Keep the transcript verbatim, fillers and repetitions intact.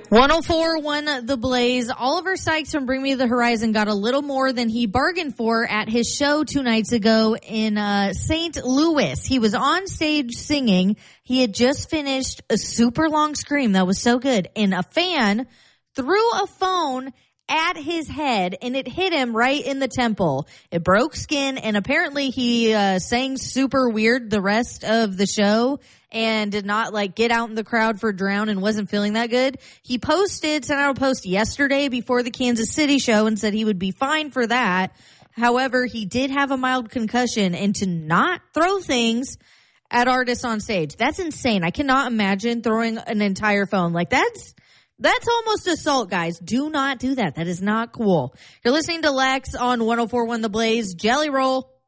one oh four point one The Blaze. Oliver Sykes from Bring Me the Horizon got a little more than he bargained for at his show two nights ago in uh, Saint Louis. He was on stage singing. He had just finished a super long scream that was so good. And a fan threw a phone at his head, and it hit him right in the temple. It broke skin, and apparently he uh, sang super weird the rest of the show and did not, like, get out in the crowd for Drown and wasn't feeling that good. He posted, sent out a post yesterday before the Kansas City show and said he would be fine for that. However, he did have a mild concussion, and to not throw things at artists on stage, that's insane. I cannot imagine throwing an entire phone. Like, that's... That's almost assault, guys. Do not do that. That is not cool. You're listening to Lex on one oh four point one The Blaze. Jelly Roll.